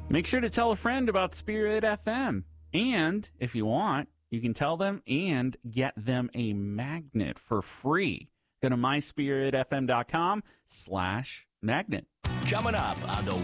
Make sure to tell a friend about Spirit FM. And if you want, you can tell them and get them a magnet for free. Go to myspiritfm.com/magnet. Coming up on the